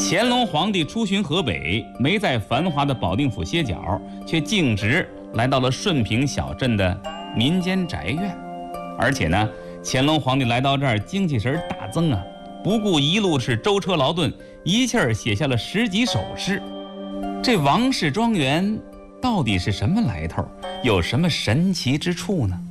乾隆皇帝出巡河北，没在繁华的保定府歇脚，却径直来到了顺平小镇的民间宅院。而且呢，乾隆皇帝来到这儿，精气神大增啊，不顾一路是舟车劳顿，一气儿写下了10几首诗。这王氏庄园到底是什么来头，有什么神奇之处呢？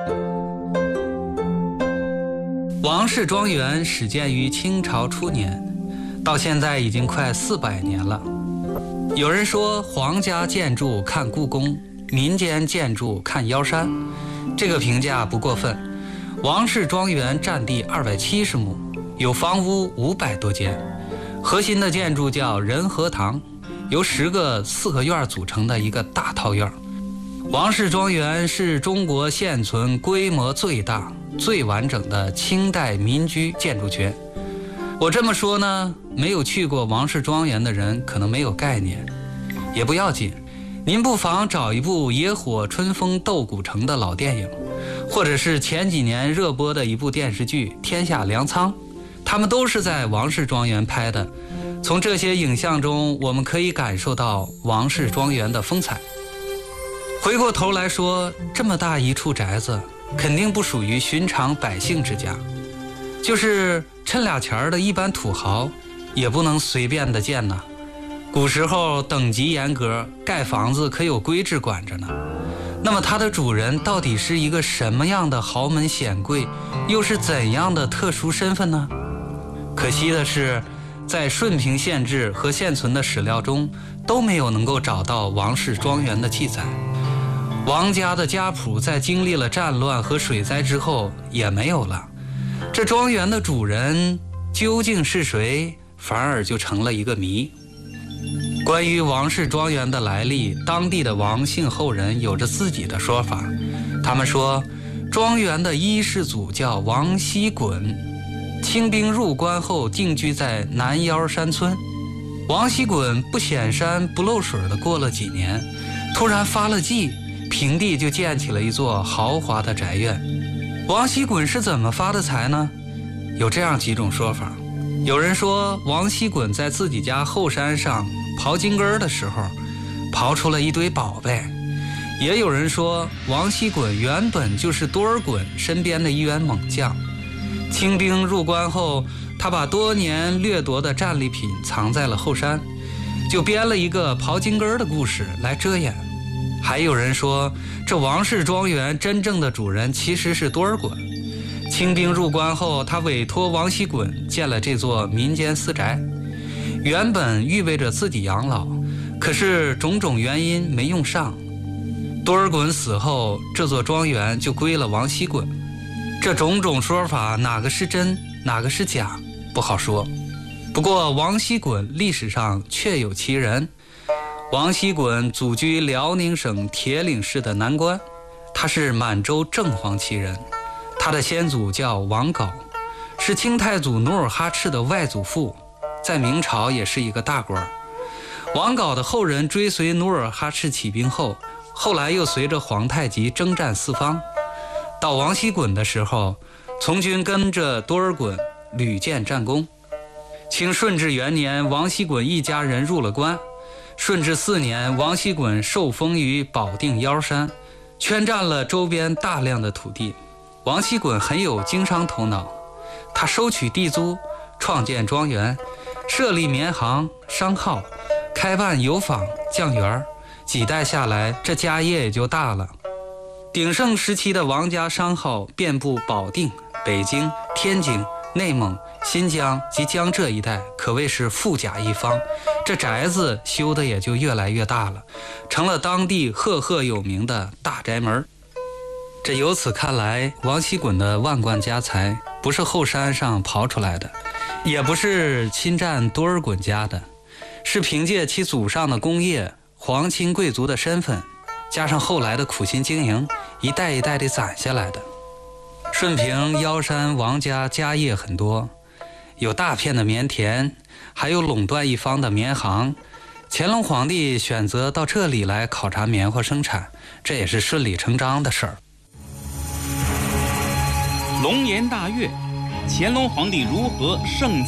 王氏庄园始建于清朝初年，到现在已经快400年了。有人说皇家建筑看故宫，民间建筑看腰山，这个评价不过分。王氏庄园占地270亩，有房屋500多间，核心的建筑叫仁和堂，由10个4合院组成的一个大套院。王氏庄园是中国现存规模最大、最完整的清代民居建筑群。我这么说呢，没有去过王氏庄园的人可能没有概念，也不要紧，您不妨找一部野火春风斗古城的老电影，或者是前几年热播的一部电视剧《天下粮仓》，他们都是在王氏庄园拍的。从这些影像中，我们可以感受到王氏庄园的风采。回过头来说，这么大一处宅子，肯定不属于寻常百姓之家，就是趁俩钱的一般土豪，也不能随便的建呐。古时候等级严格，盖房子可有规制管着呢。那么它的主人到底是一个什么样的豪门显贵，又是怎样的特殊身份呢？可惜的是，在顺平县志和现存的史料中都没有能够找到王氏庄园的记载。王家的家谱在经历了战乱和水灾之后也没有了，这庄园的主人究竟是谁，反而就成了一个谜。关于王氏庄园的来历，当地的王姓后人有着自己的说法。他们说，庄园的一世祖叫王锡衮，清兵入关后定居在南腰山村。王锡衮不显山不漏水的过了几年，突然发了迹，平地就建起了一座豪华的宅院。王锡衮是怎么发的财呢？有这样几种说法。有人说，王锡衮在自己家后山上刨金根的时候，刨出了一堆宝贝。也有人说，王锡衮原本就是多尔衮身边的一员猛将，清兵入关后，他把多年掠夺的战利品藏在了后山，就编了一个刨金根的故事来遮掩。还有人说，这王氏庄园真正的主人其实是多尔衮，清兵入关后，他委托王锡衮建了这座民间私宅，原本预备着自己养老，可是种种原因没用上。多尔衮死后，这座庄园就归了王锡衮。这种种说法，哪个是真，哪个是假，不好说。不过王锡衮历史上确有其人。王锡衮祖居辽宁省铁岭市的南关，他是满洲正黄旗人，他的先祖叫王杲，是清太祖努尔哈赤的外祖父，在明朝也是一个大官。王杲的后人追随努尔哈赤起兵后，后来又随着皇太极征战四方。到王锡衮的时候，从军跟着多尔衮屡建战功。清顺治元年，王锡衮一家人入了关。顺治4年，王锡衮受封于保定腰山，圈占了周边大量的土地。王锡衮很有经商头脑，他收取地租，创建庄园，设立民行、商号，开办油坊、酱园，几代下来，这家业也就大了。鼎盛时期的王家商号遍布保定、北京、天津、内蒙、新疆及江浙一带，可谓是富甲一方。这宅子修的也就越来越大了，成了当地赫赫有名的大宅门。这由此看来，王锡衮的万贯家财不是后山上刨出来的，也不是侵占多尔衮家的，是凭借其祖上的功业、皇亲贵族的身份，加上后来的苦心经营，一代一代地攒下来的。顺平腰山王家家业很多，有大片的棉田，还有垄断一方的棉行。乾隆皇帝选择到这里来考察棉花生产，这也是顺理成章的事儿。 龙颜大悦，乾隆皇帝如何盛